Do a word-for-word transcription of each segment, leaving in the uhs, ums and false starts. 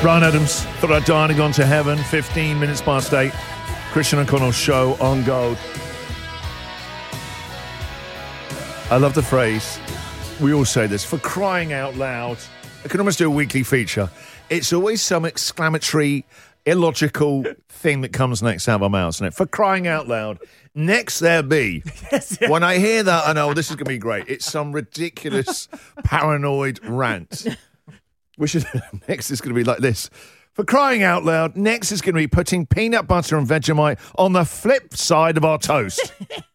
Brian Adams, thought I'd die and gone to heaven. fifteen minutes past eight. Christian O'Connell's show on Gold. I love the phrase. We all say this. For crying out loud. I can almost do a weekly feature. It's always some exclamatory, illogical thing that comes next out of our mouths, isn't it? For crying out loud. Next there be. Yes, yeah. When I hear that, I know this is going to be great. It's some ridiculous, paranoid rant. We should, next is going to be like this. For crying out loud, next is going to be putting peanut butter and Vegemite on the flip side of our toast.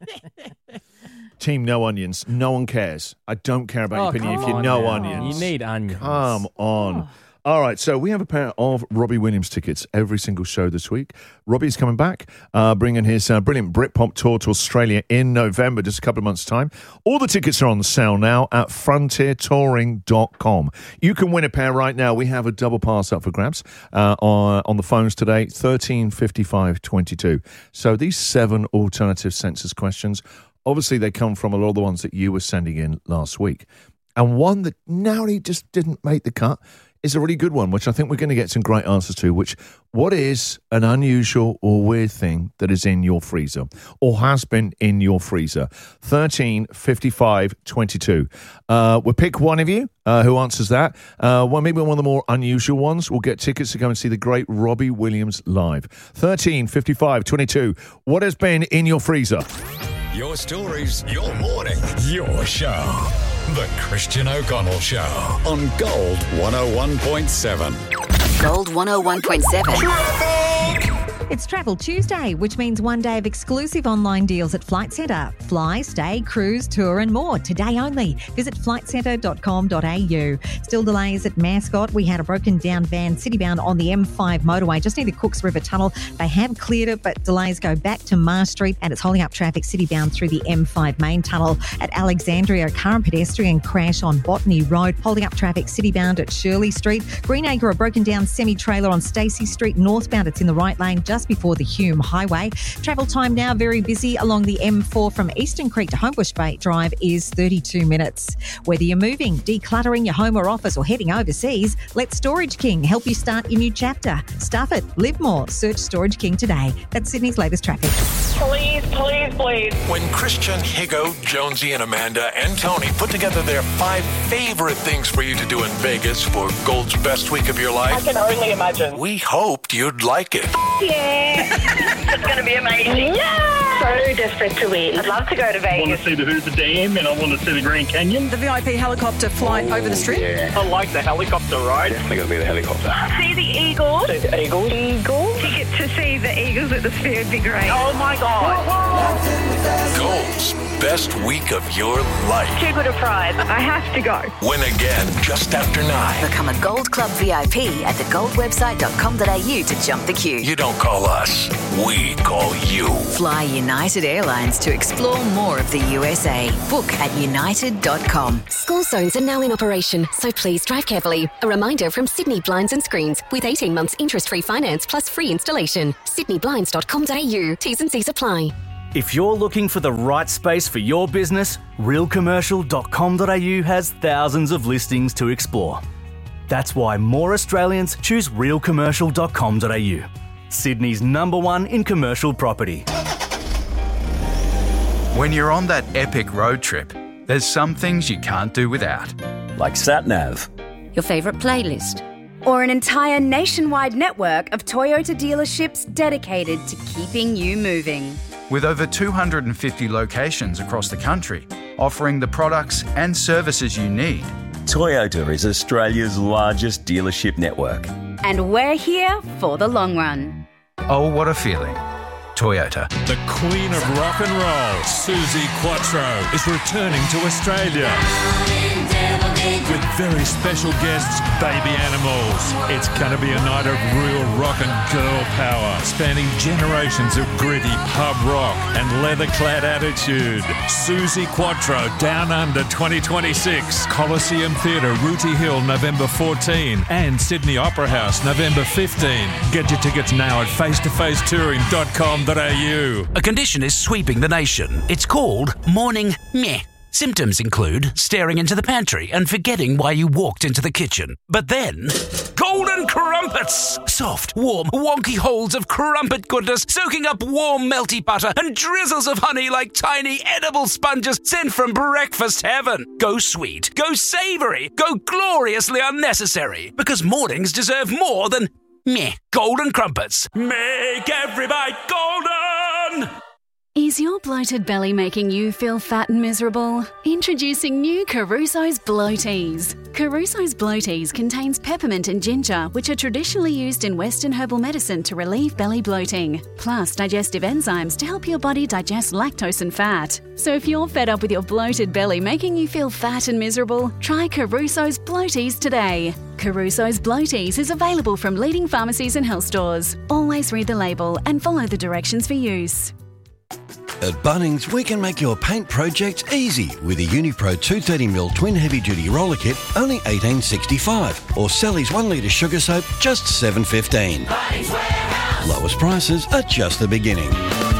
Team no onions. No one cares. I don't care about Oh, your opinion come if you're on no now. onions. You need onions. Come on. Oh. All right, so we have a pair of Robbie Williams tickets every single show this week. Robbie's coming back, uh, bringing his uh, brilliant Britpop tour to Australia in November, just a couple of months' time. All the tickets are on sale now at frontier touring dot com. You can win a pair right now. We have a double pass up for grabs uh, on, on the phones today, thirteen fifty-five twenty-two. So these seven alternative census questions, obviously they come from a lot of the ones that you were sending in last week. And one that narrowly just didn't make the cut is a really good one, which I think we're going to get some great answers to, which, what is an unusual or weird thing that is in your freezer or has been in your freezer? thirteen fifty-five twenty-two. Uh, we'll pick one of you uh, who answers that. Uh, well, maybe one of the more unusual ones. We'll get tickets to go and see the great Robbie Williams live. thirteen fifty-five twenty-two. What has been in your freezer? Your stories, your morning, your show. The Christian O'Connell Show on Gold one oh one point seven. Gold one oh one point seven. It's Travel Tuesday, which means one day of exclusive online deals at Flight Centre. Fly, stay, cruise, tour and more. Today only. Visit flight centre dot com dot a u. Still delays at Mascot. We had a broken down van citybound on the M five motorway just near the Cooks River Tunnel. They have cleared it, but delays go back to Mars Street and it's holding up traffic citybound through the M five main tunnel. At Alexandria, a car and pedestrian crash on Botany Road, holding up traffic citybound at Shirley Street. Greenacre, a broken down semi-trailer on Stacey Street northbound. It's in the right lane just before the Hume Highway. Travel time now very busy along the M four from Eastern Creek to Homebush Bay Drive is thirty-two minutes. Whether you're moving, decluttering your home or office or heading overseas, let Storage King help you start your new chapter. Stuff it, live more. Search Storage King today. That's Sydney's latest traffic. Please, please, please. When Christian, Higo, Jonesy, and Amanda and Tony put together their five favorite things for you to do in Vegas for Gold's best week of your I life, can only imagine. we hoped you'd like it. Yeah. It's going to be amazing. Yeah. So desperate to win. I'd love to go to I want Vegas. to see the Hoover Dam and I want to see the Grand Canyon. The V I P helicopter flight over the strip. Yeah. I like the helicopter ride. Definitely going to be the helicopter. See the Eagles. See the Eagles. Eagles. Ticket to see the Eagles at the Sphere would be great. Oh my God. Gold's best week of your life. Too good a prize. I have to go. Win again just after nine. Become a Gold Club V I P at the gold website dot com dot a u to jump the queue. You don't call us, we call you. Fly United Airlines to explore more of the U S A. Book at united dot com. School zones are now in operation, so please drive carefully. A reminder from Sydney Blinds and Screens with eighteen months interest-free finance plus free installation. sydney blinds dot com dot a u. T's and C's apply. If you're looking for the right space for your business, real commercial dot com dot a u has thousands of listings to explore. That's why more Australians choose real commercial dot com dot a u. Sydney's number one in commercial property. When you're on that epic road trip, there's some things you can't do without. Like SatNav. Your favourite playlist. Or an entire nationwide network of Toyota dealerships dedicated to keeping you moving. With over two hundred fifty locations across the country, offering the products and services you need. Toyota is Australia's largest dealership network. And we're here for the long run. Oh, what a feeling. Toyota. The Queen of Rock and Roll, Suzi Quatro, is returning to Australia. With very special guests, Baby Animals. It's going to be a night of real rock and girl power, spanning generations of gritty pub rock and leather-clad attitude. Suzi Quatro, Down Under twenty twenty-six, Coliseum Theatre, Rooty Hill, November fourteenth, and Sydney Opera House, November fifteenth. Get your tickets now at face to face touring dot com dot a u. A condition is sweeping the nation. It's called morning meh. Symptoms include staring into the pantry and forgetting why you walked into the kitchen. But then, golden crumpets! Soft, warm, wonky holes of crumpet goodness soaking up warm, melty butter and drizzles of honey like tiny edible sponges sent from breakfast heaven. Go sweet, go savoury, go gloriously unnecessary, because mornings deserve more than meh, golden crumpets. Make every bite golden! Is your bloated belly making you feel fat and miserable? Introducing new Caruso's Bloaties. Caruso's Bloaties contains peppermint and ginger, which are traditionally used in Western herbal medicine to relieve belly bloating, plus digestive enzymes to help your body digest lactose and fat. So if you're fed up with your bloated belly making you feel fat and miserable, try Caruso's Bloaties today. Caruso's Bloaties is available from leading pharmacies and health stores. Always read the label and follow the directions for use. At Bunnings, we can make your paint project easy with a Unipro two thirty millimeter twin heavy-duty roller kit, only eighteen dollars sixty-five, or Sally's one litre sugar soap, just seven dollars fifteen. Bunnings Warehouse. Lowest prices are just the beginning.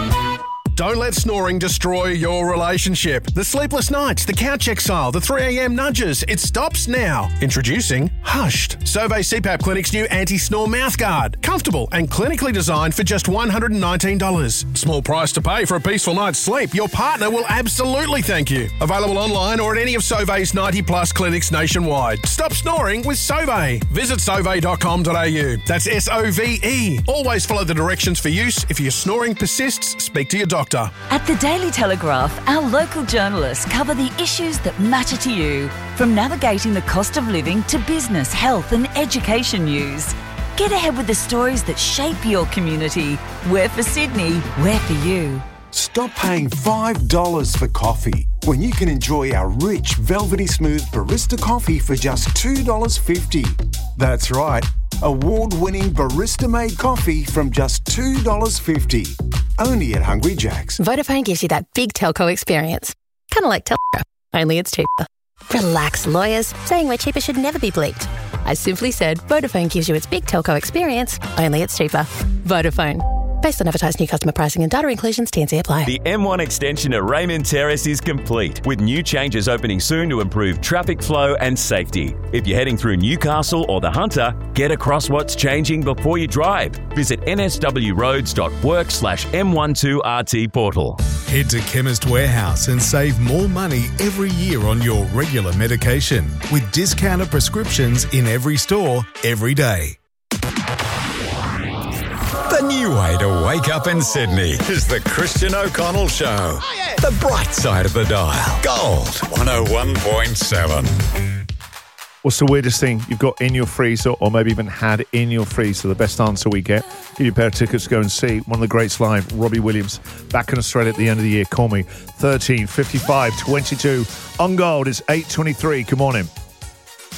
Don't let snoring destroy your relationship. The sleepless nights, the couch exile, the three a.m. nudges. It stops now. Introducing Hushed, Survey C PAP Clinic's new anti-snore mouthguard. Comfortable and clinically designed for just one hundred nineteen dollars. Small price to pay for a peaceful night's sleep. Your partner will absolutely thank you. Available online or at any of Survey's ninety plus clinics nationwide. Stop snoring with Survey. Visit survey dot com dot a u. That's S O V E. Always follow the directions for use. If your snoring persists, speak to your doctor. At the Daily Telegraph, our local journalists cover the issues that matter to you, from navigating the cost of living to business, health and education news. Get ahead with the stories that shape your community. We're for Sydney, we're for you. Stop paying five dollars for coffee when you can enjoy our rich, velvety smooth barista coffee for just two dollars fifty. That's right, award-winning barista-made coffee from just two dollars fifty. Only at Hungry Jack's. Vodafone gives you that big telco experience. Kind of like telco, only it's cheaper. Relax, lawyers. Saying we're cheaper should never be bleeped. I simply said Vodafone gives you its big telco experience, only it's cheaper. Vodafone. Based on advertised new customer pricing and data inclusions, T and C apply. The M one extension at Raymond Terrace is complete, with new changes opening soon to improve traffic flow and safety. If you're heading through Newcastle or the Hunter, get across what's changing before you drive. Visit n s w roads dot work slash m twelve r t portal. Head to Chemist Warehouse and save more money every year on your regular medication, with discounted prescriptions in every store, every day. The new way to wake up in Sydney is the Christian O'Connell Show. Oh, yeah. The bright side of the dial. Gold one oh one point seven. What's the weirdest thing you've got in your freezer or maybe even had in your freezer? The best answer we get. Give you a pair of tickets to go and see one of the greats live, Robbie Williams, back in Australia at the end of the year. Call me, thirteen fifty-five twenty-two. On Gold, it's eight twenty-three. Good morning.